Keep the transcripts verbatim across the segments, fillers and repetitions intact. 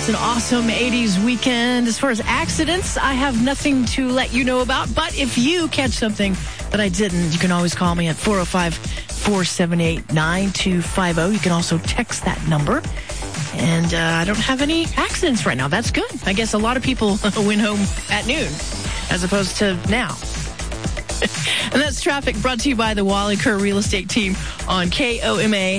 It's an awesome eighties weekend. As far as accidents, I have nothing to let you know about. But if you catch something that I didn't, you can always call me at four oh five, four seven eight, nine two five oh. You can also text that number. And uh, I don't have any accidents right now. That's good. I guess a lot of people went home at noon as opposed to now. And that's traffic brought to you by the Wally Kerr Real Estate Team on K O M A.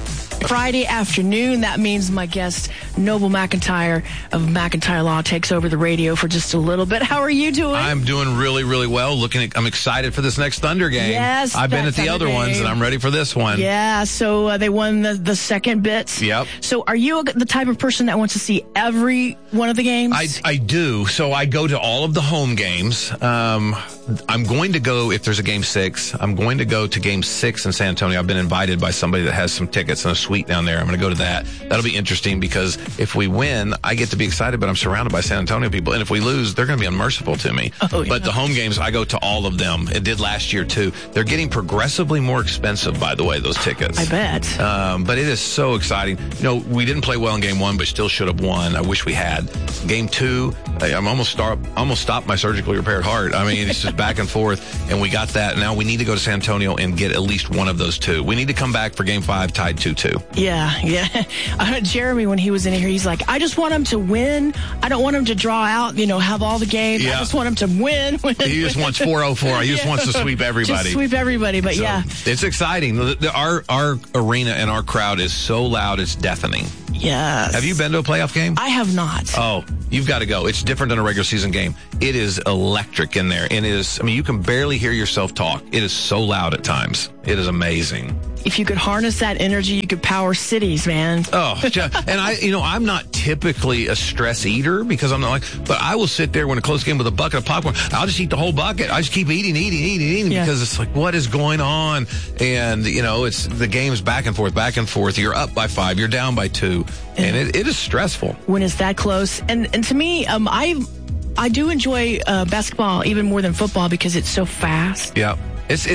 Friday afternoon, that means my guest, Noble McIntyre of McIntyre Law, takes over the radio for just a little bit. How are you doing? I'm doing really, really well. Looking at, I'm excited for this next Thunder game. Yes, I've been at the other game. ones, and I'm ready for this one. Yeah, so uh, they won the, the second bit. Yep. So are you the type of person that wants to see every one of the games? I, I do. So I go to all of the home games. Um, I'm going to go, if there's a game six, I'm going to go to game six in San Antonio. I've been invited by somebody that has some tickets and a suite down there. I'm going to go to that. That'll be interesting because if we win, I get to be excited, but I'm surrounded by San Antonio people. And if we lose, they're going to be unmerciful to me. Oh, yeah. But the home games, I go to all of them. It did last year, too. They're getting progressively more expensive, by the way, those tickets. I bet. Um, but it is so exciting. You know, we didn't play well in game one, but still should have won. I wish we had. Game two, I'm almost start, almost stopped my surgically repaired heart. I mean, it's just back and forth. And we got that. Now we need to go to San Antonio and get at least one of those two. We need to come back for game five tied two two. Yeah, yeah. Uh, Jeremy, when he was in here, he's like, I just want him to win. I don't want him to draw out, you know, have all the games. Yeah. I just want him to win. win he just win. wants four oh four. He just yeah. wants to sweep everybody. Just sweep everybody, but so, yeah. It's exciting. The, the, our, our arena and our crowd is so loud, it's deafening. Yes. Have you been to a playoff game? I have not. Oh, you've got to go. It's different than a regular season game. It is electric in there. And it is, I mean, you can barely hear yourself talk. It is so loud at times. It is amazing. If you could harness that energy, you could power cities, man. Oh, and I, you know, I'm not typically a stress eater because I'm not like, but I will sit there when a close game with a bucket of popcorn. I'll just eat the whole bucket. I just keep eating, eating, eating, eating yeah. because it's like, what is going on? And, you know, it's the game's back and forth, back and forth. You're up by five, you're down by two. And it, it is stressful. When it's that close. And, and to me, um, I, I do enjoy uh, basketball even more than football because it's so fast. Yeah. It's, it's